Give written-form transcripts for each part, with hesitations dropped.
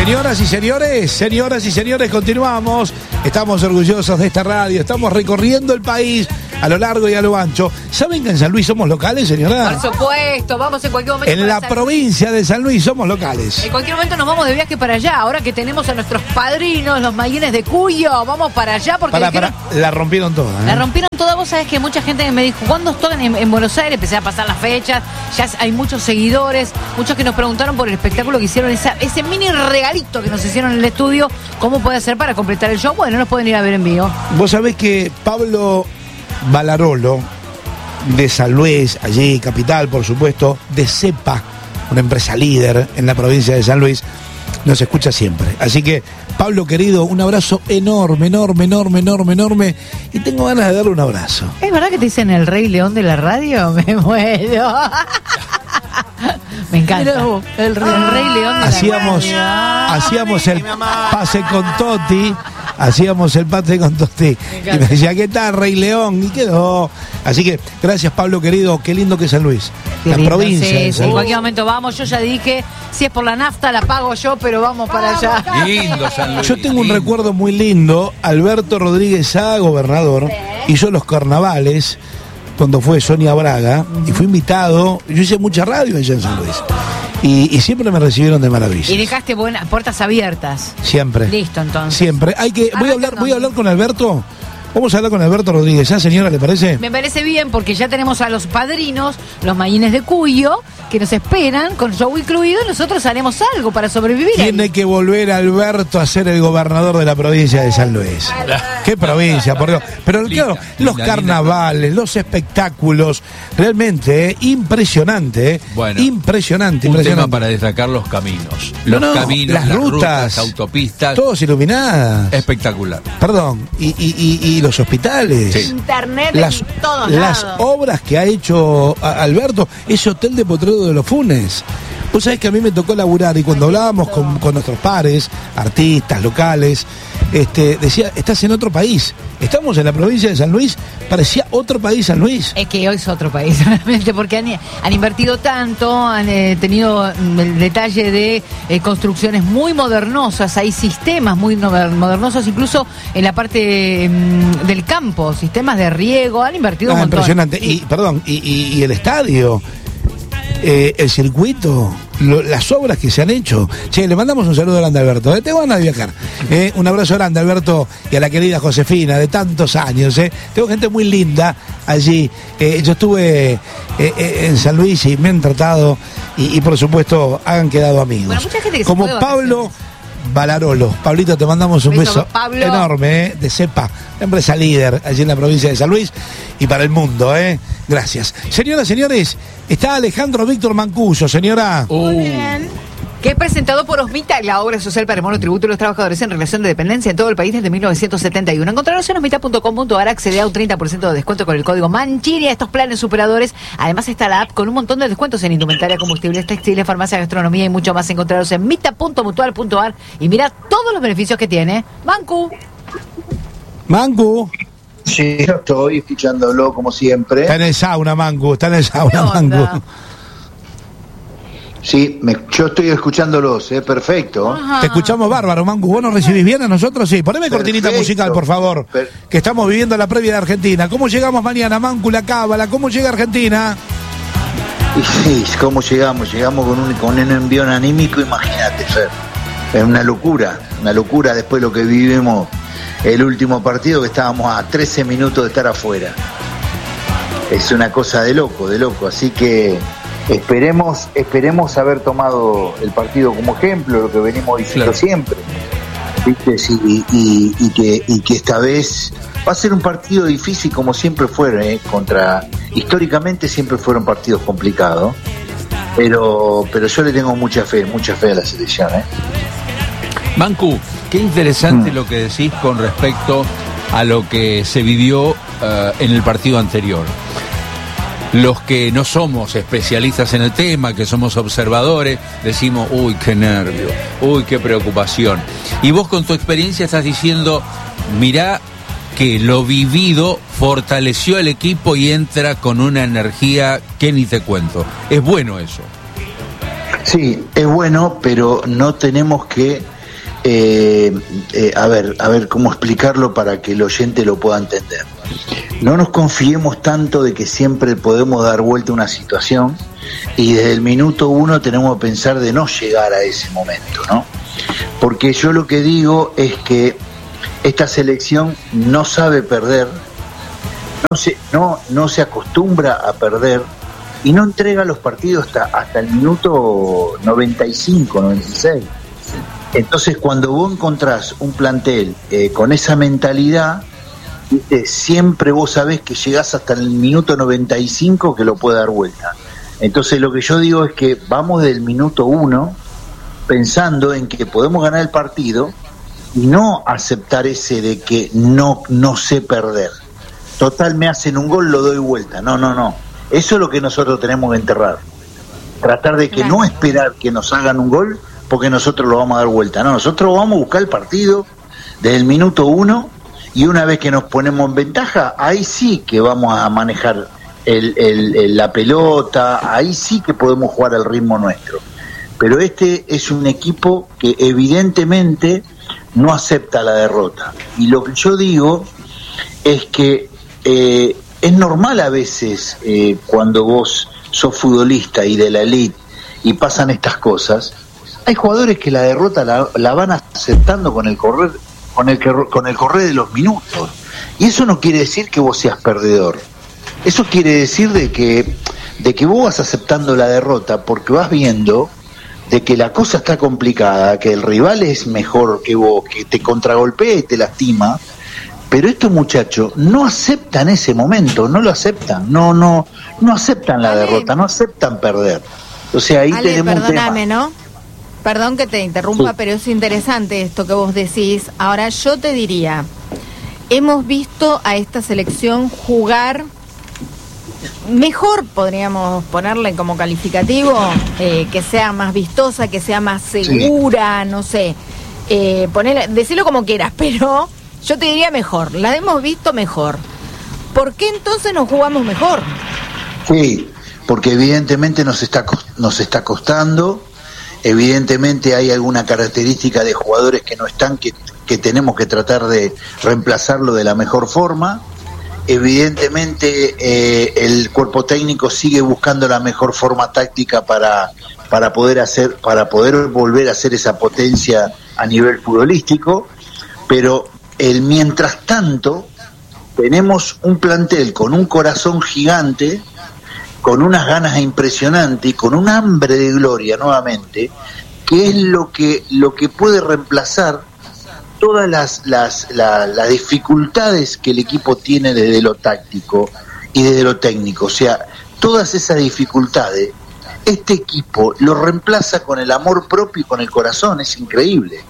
Señoras y señores, continuamos. Estamos orgullosos de esta radio, estamos recorriendo el país a lo largo y a lo ancho. ¿Saben que en San Luis somos locales, señora? Por supuesto, vamos en cualquier momento. En la provincia de San Luis somos locales. En cualquier momento nos vamos de viaje para allá. Ahora que tenemos a nuestros padrinos, los Mayines de Cuyo, vamos para allá porque... La rompieron toda. La rompieron toda. Vos sabés que mucha gente me dijo, ¿cuándo tocan en Buenos Aires? Empecé a pasar las fechas, ya hay muchos seguidores, muchos que nos preguntaron por el espectáculo que hicieron, ese mini regalito que nos hicieron en el estudio, ¿cómo puede hacer para completar el show? Bueno, nos pueden ir a ver en vivo. Vos sabés que Pablo Balarolo, de San Luis, allí capital, por supuesto, de CEPA, una empresa líder en la provincia de San Luis, nos escucha siempre. Así que, Pablo querido, un abrazo enorme, y tengo ganas de darle un abrazo. ¿Es verdad que te dicen el Rey León de la radio? Me muero. Me encanta. El Rey León de la radio. Hacíamos el pase con Totti. Y me decía, ¿qué tal, Rey León? Y quedó. Así que, gracias, Pablo querido. Qué lindo que es San Luis. Qué la lindo, provincia. Sí, en cualquier momento vamos. Yo ya dije, si es por la nafta la pago yo, pero vamos para allá. Lindo San Luis. Yo tengo un recuerdo muy lindo. Alberto Rodríguez Sá, gobernador, hizo los carnavales cuando fue Sonia Braga y fui invitado. Yo hice mucha radio allá en San Luis. Y siempre me recibieron de maravilla. Y dejaste buenas puertas abiertas. Siempre. Listo, entonces. Siempre. Voy a hablar con Alberto. Vamos a hablar con Alberto Rodríguez, ¿ah, señora, le parece? Me parece bien, porque ya tenemos a los padrinos, los Mayines de Cuyo, que nos esperan con show incluido, y nosotros haremos algo para sobrevivir. Tiene que volver Alberto a ser el gobernador de la provincia de San Luis. ¿Qué provincia, por Dios? Pero claro, los carnavales, los espectáculos, realmente impresionante. Bueno, impresionante. Un tema para destacar los caminos. Caminos, las rutas, autopistas. Todos iluminadas. Espectacular. Perdón, y los hospitales. Sí. Internet en todos lados. Las obras que ha hecho Alberto, ese hotel de Potrero de los Funes. Vos sabés que a mí me tocó laburar y cuando hablábamos con nuestros pares, artistas locales, decía, estás en otro país. Estamos en la provincia de San Luis, parecía otro país San Luis. Es que hoy es otro país, realmente, porque han invertido tanto, han tenido el detalle de construcciones muy modernosas, hay sistemas muy modernosos, incluso en la parte del campo, sistemas de riego, han invertido un montón. Impresionante. Y el estadio. El circuito, las obras que se han hecho. Che, le mandamos un saludo grande a Alberto. Te van a viajar. Un abrazo grande, Alberto, y a la querida Josefina, de tantos años. Tengo gente muy linda allí. Yo estuve en San Luis y me han tratado y por supuesto, han quedado amigos. Bueno, mucha gente que como se Pablo Balarolo. Pablito, te mandamos un beso Pablo. enorme, de CEPA, empresa líder allí en la provincia de San Luis y para el mundo, Gracias. Señoras, señores, está Alejandro Víctor Mancuso, señora. Muy bien. Que es presentado por Osmita, la obra social para el monotributo de los trabajadores en relación de dependencia en todo el país desde 1971. Encontrarlos en osmita.com.ar, accede a un 30% de descuento con el código Manchini a estos planes superadores. Además está la app con un montón de descuentos en indumentaria, combustibles, textiles, farmacia, gastronomía y mucho más. Encontrarlos en mita.mutual.ar y mira todos los beneficios que tiene. Mancu. Sí, yo estoy escuchándolo como siempre. Está en el sauna, Mancu, Mancu. Sí, yo estoy escuchándolos, perfecto. Ajá. Te escuchamos bárbaro, Mancu. ¿Vos nos recibís bien a nosotros? Sí, poneme cortinita musical, por favor. Que estamos viviendo la previa de Argentina. ¿Cómo llegamos mañana, Mancu, la cábala? ¿Cómo llega Argentina? Sí, ¿cómo llegamos? Llegamos con un envión anímico, imagínate, Fer. Es una locura después de lo que vivimos el último partido, que estábamos a 13 minutos de estar afuera. Es una cosa de loco, así que esperemos haber tomado el partido como ejemplo, lo que venimos diciendo siempre, ¿viste? Sí, y que esta vez va a ser un partido difícil como siempre fueron, históricamente siempre fueron partidos complicados, pero yo le tengo mucha fe a la selección, Mancu, qué interesante lo que decís con respecto a lo que se vivió en el partido anterior. Los que no somos especialistas en el tema, que somos observadores, decimos, uy, qué nervio, uy, qué preocupación. Y vos con tu experiencia estás diciendo, mirá que lo vivido fortaleció el equipo y entra con una energía que ni te cuento. Es bueno eso. Sí, es bueno, pero no tenemos que a ver cómo explicarlo para que el oyente lo pueda entender. No nos confiemos tanto de que siempre podemos dar vuelta a una situación y desde el minuto 1 tenemos que pensar de no llegar a ese momento, ¿no? Porque yo lo que digo es que esta selección no sabe perder, no se acostumbra a perder y no entrega los partidos hasta el minuto 95, 96. Entonces, cuando vos encontrás un plantel con esa mentalidad, siempre vos sabés que llegás hasta el minuto 95 que lo puede dar vuelta. Entonces, lo que yo digo es que vamos del minuto 1 pensando en que podemos ganar el partido y no aceptar ese de que no sé perder. Total, me hacen un gol, lo doy vuelta. No. Eso es lo que nosotros tenemos que enterrar. Tratar de que no esperar que nos hagan un gol porque nosotros lo vamos a dar vuelta. No, nosotros vamos a buscar el partido desde el minuto 1 y una vez que nos ponemos en ventaja, ahí sí que vamos a manejar la pelota, ahí sí que podemos jugar al ritmo nuestro. Pero este es un equipo que evidentemente no acepta la derrota. Y lo que yo digo es que es normal a veces cuando vos sos futbolista y de la elite y pasan estas cosas, hay jugadores que la derrota la van aceptando con el correr de los minutos. Y eso no quiere decir que vos seas perdedor. Eso quiere decir de que vos vas aceptando la derrota porque vas viendo de que la cosa está complicada, que el rival es mejor que vos, que te contragolpea y te lastima, pero estos muchachos no aceptan ese momento, no lo aceptan, no aceptan la derrota, no aceptan perder. O sea, ahí tenemos perdóname, un tema. ¿no? Perdón que te interrumpa, Sí. pero es interesante esto que vos decís. Ahora yo te diría, hemos visto a esta selección jugar mejor, podríamos ponerle como calificativo, que sea más vistosa, que sea más segura, no sé, decirlo como quieras, pero yo te diría mejor, la hemos visto mejor. ¿Por qué entonces nos jugamos mejor? Sí, porque evidentemente nos está costando, evidentemente hay alguna característica de jugadores que no están, que tenemos que tratar de reemplazarlo de la mejor forma. Evidentemente el cuerpo técnico sigue buscando la mejor forma táctica para poder volver a hacer esa potencia a nivel futbolístico, pero mientras tanto tenemos un plantel con un corazón gigante, con unas ganas impresionantes y con un hambre de gloria nuevamente, que es lo que puede reemplazar todas las dificultades que el equipo tiene desde lo táctico y desde lo técnico. O sea, todas esas dificultades, este equipo lo reemplaza con el amor propio y con el corazón. Es increíble.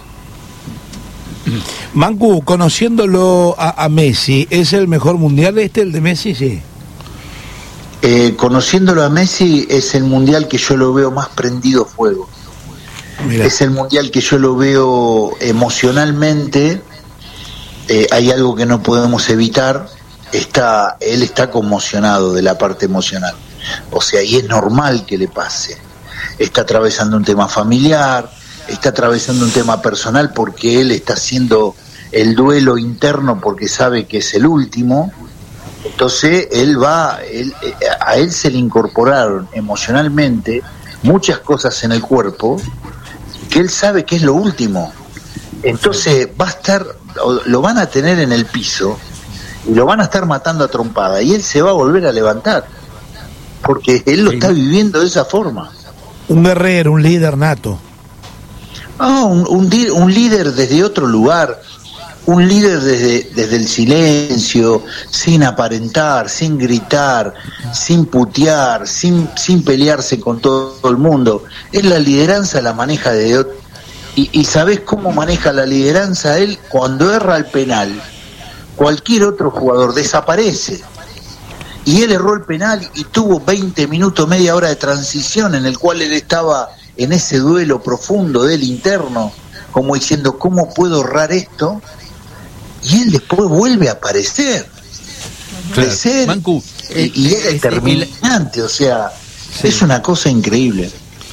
Mancu, conociéndolo a Messi, ¿es el mejor mundial el de Messi? Sí. Conociéndolo a Messi, es el mundial que yo lo veo más prendido fuego. Mirá. Es el mundial que yo lo veo emocionalmente. Hay algo que no podemos evitar. Él está conmocionado de la parte emocional. O sea, y es normal que le pase. Está atravesando un tema familiar, está atravesando un tema personal porque él está haciendo el duelo interno porque sabe que es el último. Entonces a él se le incorporaron emocionalmente muchas cosas en el cuerpo que él sabe que es lo último. Entonces lo van a tener en el piso y lo van a estar matando a trompada y él se va a volver a levantar porque él lo está viviendo de esa forma. Un guerrero, un líder nato. No, un líder desde otro lugar, un líder desde el silencio, sin aparentar, sin gritar, sin putear, sin pelearse con todo el mundo. Es la lideranza, la maneja y ¿sabés cómo maneja la lideranza él? Cuando erra el penal, cualquier otro jugador desaparece. Y él erró el penal y tuvo 20 minutos, media hora de transición en el cual él estaba en ese duelo profundo del interno, como diciendo, ¿cómo puedo errar esto? Y él después vuelve a aparecer. Claro. Y es determinante, o sea, sí. Es una cosa increíble.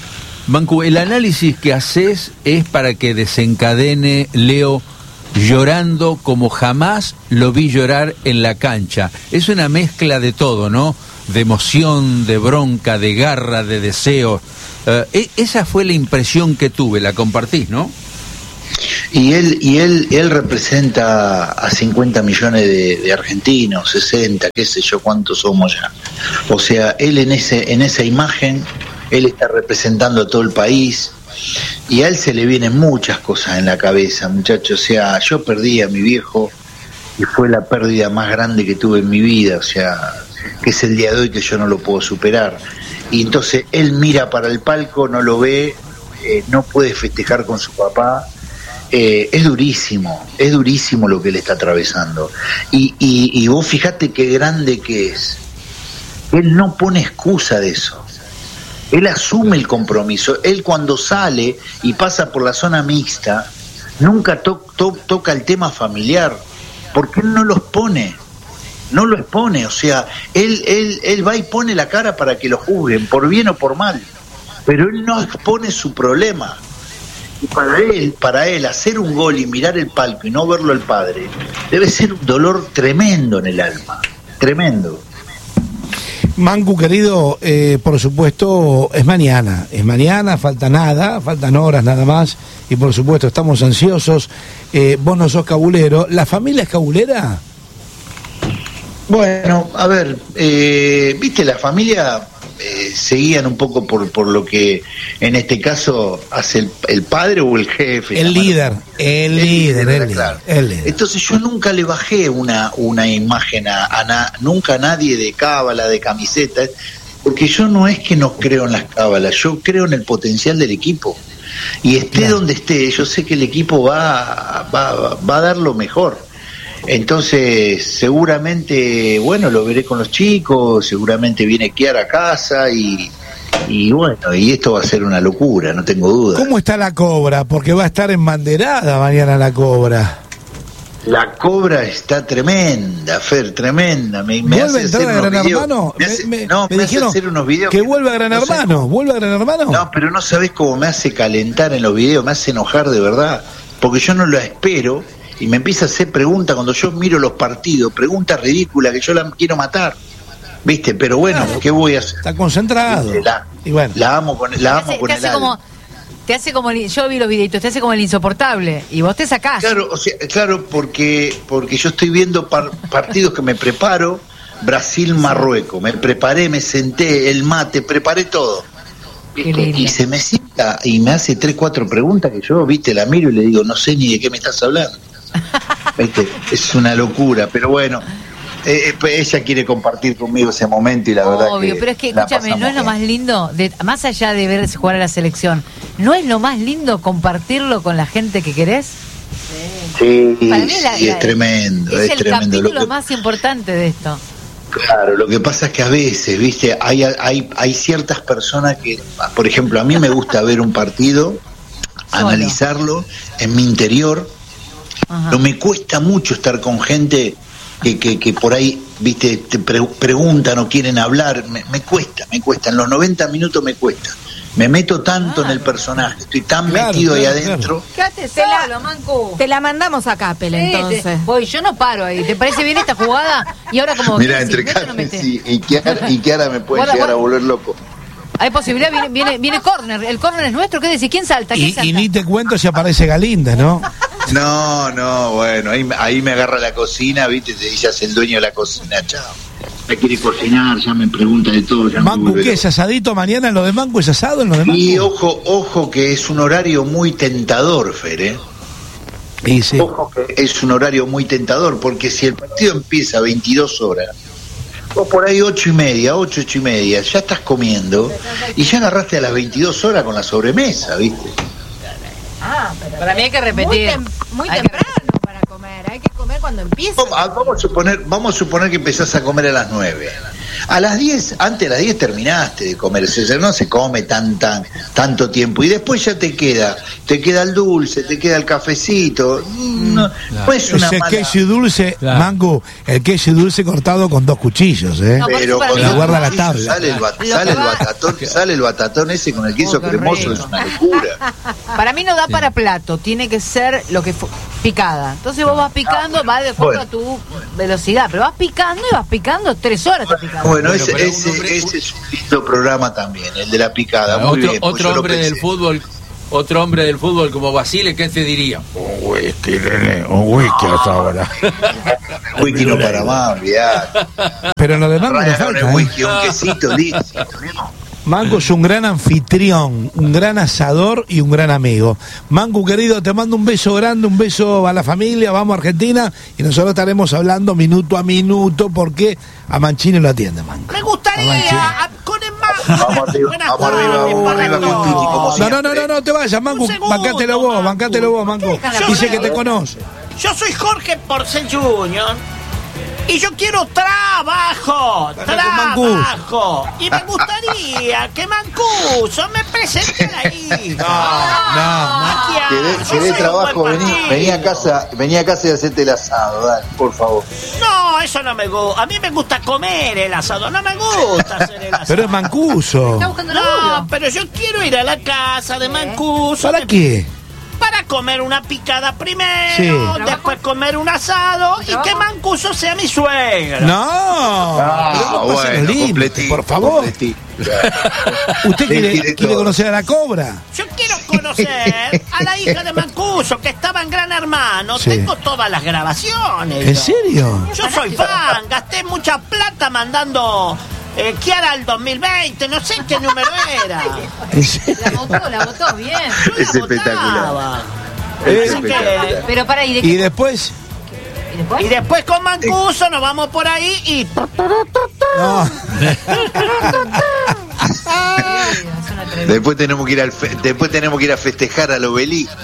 Mancu, el análisis que haces es para que desencadene Leo llorando como jamás lo vi llorar en la cancha. Es una mezcla de todo, ¿no? De emoción, de bronca, de garra, de deseo. Esa fue la impresión que tuve, la compartís, ¿no? Y él representa a 50 millones de argentinos, 60, qué sé yo, cuántos somos ya. O sea, él en esa imagen, él está representando a todo el país, y a él se le vienen muchas cosas en la cabeza, muchachos. O sea, yo perdí a mi viejo, y fue la pérdida más grande que tuve en mi vida, o sea, que es el día de hoy que yo no lo puedo superar. Y entonces él mira para el palco, no lo ve, no puede festejar con su papá. Es durísimo lo que él está atravesando. Y vos fijate qué grande que es. Él no pone excusa de eso. Él asume el compromiso. Él cuando sale y pasa por la zona mixta, nunca toca el tema familiar, porque él no los pone. No lo expone, o sea, él va y pone la cara para que lo juzguen, por bien o por mal, pero él no expone su problema. Y para él hacer un gol y mirar el palco y no verlo el padre, debe ser un dolor tremendo en el alma, tremendo. Mancu, querido, por supuesto, es mañana, faltan horas nada más, y por supuesto estamos ansiosos. Vos no sos cabulero, ¿la familia es cabulera? Bueno, a ver, viste, la familia seguían un poco por lo que en este caso hace el padre o el jefe. El líder. Claro. Entonces yo nunca le bajé una imagen nunca a nadie de cábala, de camiseta, porque yo no es que no creo en las cábalas, yo creo en el potencial del equipo. Y esté donde esté, yo sé que el equipo va a dar lo mejor. Entonces, seguramente, bueno, lo veré con los chicos, seguramente viene Kiara a casa y bueno, y esto va a ser una locura, no tengo duda. ¿Cómo está la Cobra? Porque va a estar embanderada mañana la Cobra. La Cobra está tremenda, Fer, tremenda. Me hace entrar a Gran Hermano. Me dijeron hacer unos videos que vuelve a Gran Hermano. ¿Vuelve a Gran Hermano? No, pero no sabés cómo me hace calentar en los videos, me hace enojar de verdad, porque yo no la espero. Y me empieza a hacer preguntas cuando yo miro los partidos, preguntas ridículas que yo la quiero matar, ¿viste? Pero bueno, ¿qué voy a hacer? Está concentrado. Y bueno, la amo con el alma. Te hace como yo vi los videitos, te hace como el insoportable y vos te sacás. Claro, o sea, claro, porque yo estoy viendo partidos que me preparo, Brasil-Marruecos, me preparé, me senté, el mate, preparé todo. Y se me sienta y me hace 3-4 preguntas que yo, viste, la miro y le digo, no sé ni de qué me estás hablando. ¿Viste? Es una locura, pero bueno, ella quiere compartir conmigo ese momento y la verdad que... Obvio, pero es que, escúchame, ¿no es lo más lindo? Más allá de ver jugar a la selección, ¿no es lo más lindo compartirlo con la gente que querés? Sí, es tremendo. Es el capítulo más importante de esto. Claro, lo que pasa es que a veces, viste, hay ciertas personas que, por ejemplo, a mí me gusta ver un partido, analizarlo en mi interior. Ajá. No me cuesta mucho estar con gente que por ahí, viste, te preguntan o quieren hablar. Me cuesta, en los 90 minutos me cuesta. Me meto tanto en el personaje, estoy tan metido ahí adentro. Quédate solo, Mancu. Te la mandamos a Capel, entonces. Yo no paro ahí. ¿Te parece bien esta jugada? Y ahora como... Mira, entre Capel y Kiara me pueden llegar a volver loco. Hay posibilidad, viene córner. ¿El córner es nuestro? ¿Qué decís? ¿Quién salta? Y ni te cuento si aparece Galinda, ¿no? No, bueno, ahí me agarra la cocina, viste, y ya es el dueño de la cocina, chao. Me quiere cocinar, ya me pregunta de todo. Mancu, ¿qué es asadito mañana? ¿En lo de Mancu es asado en lo de Mancu? Y ojo que es un horario muy tentador, Fer, ¿eh? Y sí. Ojo que es un horario muy tentador, porque si el partido empieza a 22 horas, o por ahí 8:30, ya estás comiendo, y ya agarraste a las 22 horas con la sobremesa, ¿viste? Pero para mí hay que repetir. Muy temprano para comer, hay que comer cuando empieza. Vamos a suponer que empezás a comer a las 9. A las 10, antes de las 10 terminaste de comer, o sea, no se come tanto tiempo, y después ya te queda el dulce, te queda el cafecito, no es una Ese mala... queso y dulce, Claro. Mangu, el queso y dulce cortado con 2 cuchillos, No, Pero para cuando mí- guarda la queso tabla. sale el batatón ese con el queso qué cremoso, rico. es una locura. Para mí no da para plato, tiene que ser lo que picada. Entonces vos vas picando, va de acuerdo a tu velocidad, pero vas picando y vas picando 3 horas te picando. Bueno, Bueno, pero ese es un lindo programa también, el de la picada. Muy bien, pues otro yo lo hombre del pensé. fútbol, como Basile, ¿qué te diría? Un whisky hasta ahora. El whisky no para más, olvidate. Pero lo demás no Raya falta, con el ¿eh? whisky, un quesito, listo. Mangu es un gran anfitrión, un gran asador y un gran amigo. Mangu, querido, te mando un beso grande, un beso a la familia, vamos a Argentina, y nosotros estaremos hablando minuto a minuto porque a Mancini lo atiende, Mangu. Me gustaría con el Vamos arriba con Titi, como No, siempre. no te vayas, Mangu, Un segundo, bancátelo vos, Mangu. Yo Dice sé, que te conoce. Yo soy Jorge Porcel Jr. y yo quiero trabajo. Y me gustaría que Mancuso me presente ahí. Querés trabajo, vení a casa y hacete el asado, dale, por favor. No, eso no me gusta. A mí me gusta comer el asado, no me gusta hacer el asado. Pero es Mancuso. Está buscando No, laburo. pero yo quiero ir a la casa de Mancuso. ¿Para qué? Para comer una picada primero, Sí. después comer un asado y que Mancuso sea mi suegra. No. Pero no pasen los límites, por favor. completito. ¿Usted quiere todo. conocer a la cobra? Yo quiero conocer a la hija de Mancuso, que estaba en Gran Hermano. Sí. Tengo todas las grabaciones. ¿En serio? Yo soy fan, gasté mucha plata mandando Kiara al 2020, no sé qué número era. ¿En serio? La votó bien. Yo la Es espectacular. votaba. Es Así que- espectacular. Pero para ir Y después... y después con Mancuso nos vamos por ahí y... No. Después tenemos que ir a festejar al obelisco.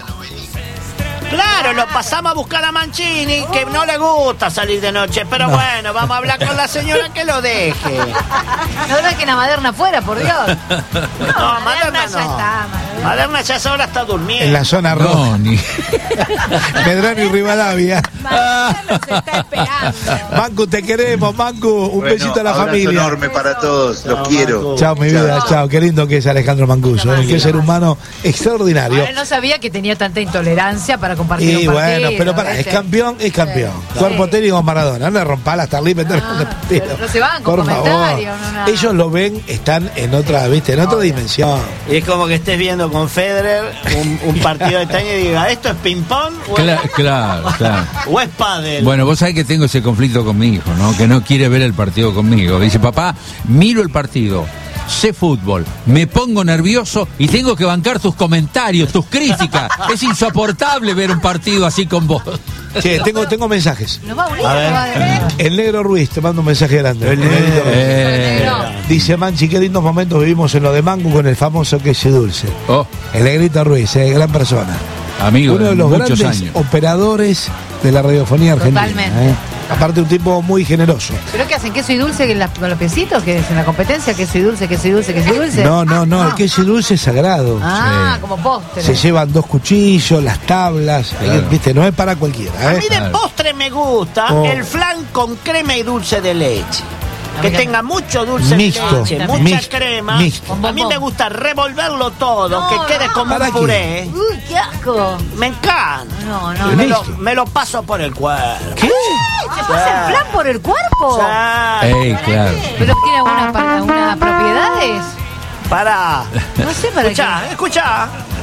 Claro, lo pasamos a buscar a Mancini, que no le gusta salir de noche, pero bueno, vamos a hablar con la señora que lo deje. No dejen a Maderna afuera, por Dios. No, Maderna ya está. no. Maderna ya esa hora está durmiendo. En la zona roja. No, ni... Medrano y Rivadavia. Maderna se está esperando. Mancu, te queremos, Mancu. Un Bueno, besito a la abrazo familia. enorme para todos, los Chao, quiero. Mancu. Chao, mi vida. Chao. Qué lindo que es Alejandro Mancuso. Qué ser humano extraordinario. Él no sabía que tenía tanta intolerancia para compartir Y un partido. bueno, pero para, es ¿viste? campeón, es campeón. Sí. Cuerpo técnico Maradona, no le rompa la Starlip, meterlo en el partido. pero no se van con Por favor. comentarios, no nada. Ellos lo ven, están en otra, viste, en otra dimensión. Y es como que estés viendo con Federer un partido de tenis y diga, ¿esto es ping-pong Claro. o es pádel? Bueno, vos sabés que tengo ese conflicto con mi hijo, ¿no? Que no quiere ver el partido conmigo. Dice, papá, miro el partido, sé fútbol, me pongo nervioso y tengo que bancar tus comentarios, tus críticas. Es insoportable ver un partido así con vos. Che, tengo mensajes. Nos va a unir, A ver. nos va a- El Negro Ruiz te mando un mensaje grande. Negro. Dice Manchi, qué lindos momentos vivimos en lo de Mangu con el famoso queso dulce. Oh, El Negrito Ruiz, gran persona. amigo, Uno de los muchos grandes años. operadores de la radiofonía argentina. Totalmente. Aparte un tipo muy generoso. ¿Pero qué hacen? ¿Queso y dulce con los piecitos? ¿Que es en la competencia? ¿Queso y dulce, queso y dulce, queso y dulce? No, el queso dulce es sagrado. Ah, Sí. como postre. Se llevan 2 cuchillos, las tablas, Claro. viste, no es para cualquiera. A mí de Claro. postre me gusta Oh. el flan con crema y dulce de leche. A Que mí tenga mucho dulce Mixto, de leche, mucha mixto, crema. mixto. A mí me gusta revolverlo todo, No, que quede no. como ¿Para un qué? puré. Uy, qué asco. Me encanta. No, no. Mixto. Me lo paso por el cuerpo. ¿Qué? ¿Se pasa el plan por el cuerpo? Ey, claro. ¿Pero tiene algunas propiedades? Para. No sé para Escuchá, escuchá.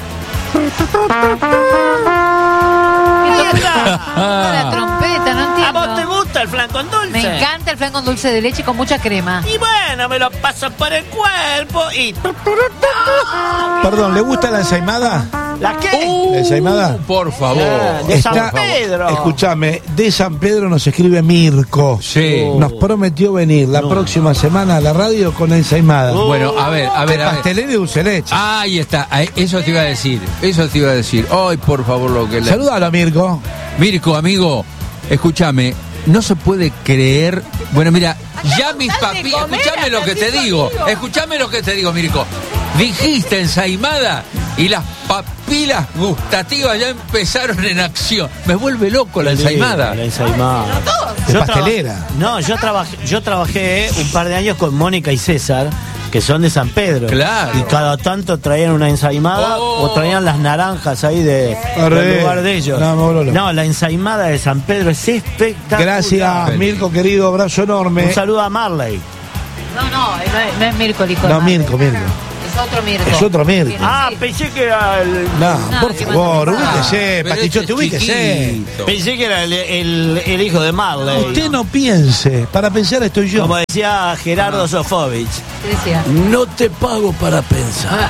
qué. Ahí está. La trompeta, no ¿A entiendo. vos te gusta el flan con dulce? Me encanta el flan con dulce de leche con mucha crema. Y bueno, me lo paso por el cuerpo y... Perdón, ¿le gusta la ensaimada? ¿La qué? ¿La ensaimada? Por favor. De San Pedro. Escúchame, de San Pedro nos escribe Mirko. Sí. Nos prometió venir la próxima semana a la radio con ensaimada. Bueno, a ver. Pastelera y dulce de leche. Ahí está, eso te iba a decir. Ay, por favor, lo que le... Saludalo, Mirko. Mirko, amigo, escúchame, no se puede creer. Bueno, mira, ya mis de papi, comer, escúchame lo que te digo. Escúchame lo que te digo, Mirko. Dijiste ensaimada y las papilas gustativas ya empezaron en acción. Me vuelve loco la ensaimada. La ensaimada. De Yo pastelera. yo trabajé un par de años con Mónica y César, que son de San Pedro. Claro. Y cada tanto traían una ensaimada o traían las naranjas ahí del lugar de ellos. No, La ensaimada de San Pedro es espectacular. Gracias, Mirko, querido, abrazo enorme. Un saludo a Marley. No es Mirko el hijo de No, Marley. Mirko. Es otro Mirko. Es otro Mirko. Ah, pensé que era el... No, por que favor, manda- ubíquese, Pero Pastichote, este ubíquese. chiquito. Pensé que era el hijo de Marley. Usted no piense, para pensar estoy yo. Como decía Gerardo Sofovich. ¿Qué decía? No te pago para pensar.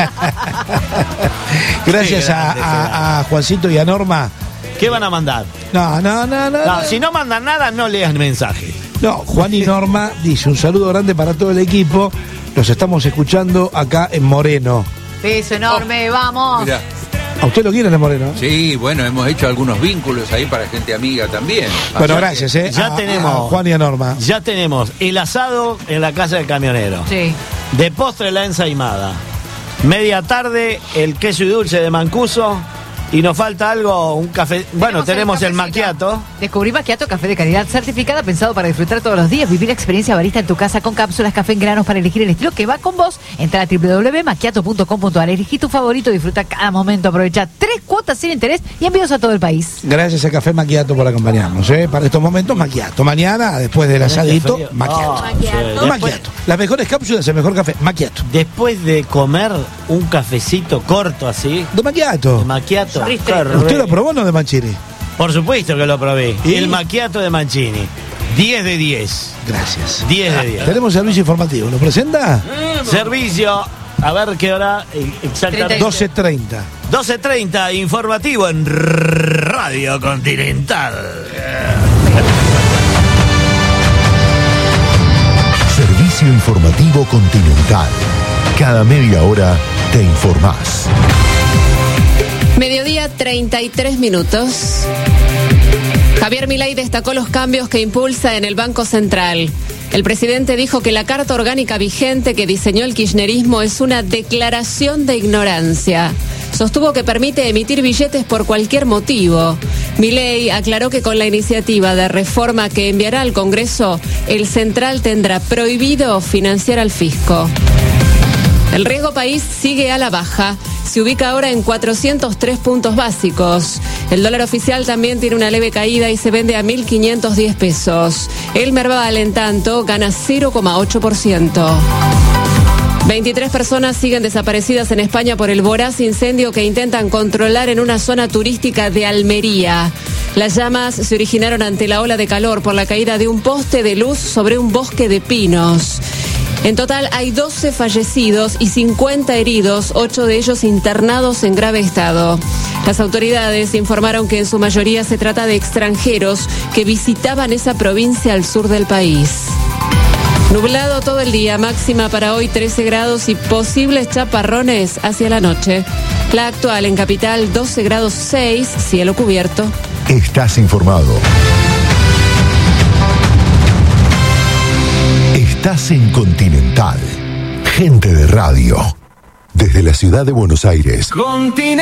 Gracias Qué grande, a Juancito y a Norma. ¿Qué van a mandar? No, Si no mandan nada, no leas mensaje. No, Juan y Norma dice un saludo grande para todo el equipo. Los estamos escuchando acá en Moreno. Beso enorme, vamos. Mirá. ¿A usted lo quieren en Moreno? Sí, bueno, hemos hecho algunos vínculos ahí para gente amiga también. Bueno, Así gracias, que- Ya a tenemos. Juan y a Norma. Ya tenemos el asado en la casa del camionero. Sí. De postre la ensaimada. Media tarde el queso y dulce de Mancuso. Y nos falta algo, un café. Bueno, tenemos el cafecito. macchiato. Descubrí Macchiato, café de calidad certificada, pensado para disfrutar todos los días. Vivir la experiencia barista en tu casa con cápsulas, café en granos para elegir el estilo que va con vos. Entra a www.macchiato.com.ar. Elegí tu favorito, disfruta cada momento. Aprovecha 3 cuotas sin interés y envíos a todo el país. Gracias a Café Macchiato por acompañarnos. Para estos momentos, Macchiato. Mañana, después del asadito, frío. Macchiato. Macchiato. Macchiato. Las mejores cápsulas, el mejor café. Macchiato. Después de comer un cafecito corto así, De Macchiato. de macchiato. Triste. qué ¿Usted lo probó o no de Mancini? Por supuesto que lo probé. ¿Y? El macchiato de Mancini. 10 de 10. Gracias. 10 de 10. Tenemos servicio informativo. ¿Lo presenta? Servicio, a ver qué hora exactamente. 12:30. 12:30, informativo en Radio Continental. Servicio informativo Continental. Cada media hora te informás. Mediodía, 33 minutos. Javier Milei destacó los cambios que impulsa en el Banco Central. El presidente dijo que la carta orgánica vigente que diseñó el kirchnerismo es una declaración de ignorancia. Sostuvo que permite emitir billetes por cualquier motivo. Milei aclaró que con la iniciativa de reforma que enviará al Congreso, el Central tendrá prohibido financiar al fisco. El riesgo país sigue a la baja. Se ubica ahora en 403 puntos básicos. El dólar oficial también tiene una leve caída y se vende a 1.510 pesos. El Merval, en tanto, gana 0,8%. 23 personas siguen desaparecidas en España por el voraz incendio que intentan controlar en una zona turística de Almería. Las llamas se originaron ante la ola de calor por la caída de un poste de luz sobre un bosque de pinos. En total hay 12 fallecidos y 50 heridos, 8 de ellos internados en grave estado. Las autoridades informaron que en su mayoría se trata de extranjeros que visitaban esa provincia al sur del país. Nublado todo el día, máxima para hoy 13 grados y posibles chaparrones hacia la noche. La actual en Capital 12 grados 6, cielo cubierto. Estás informado. Estás en Continental. Gente de radio. Desde la ciudad de Buenos Aires.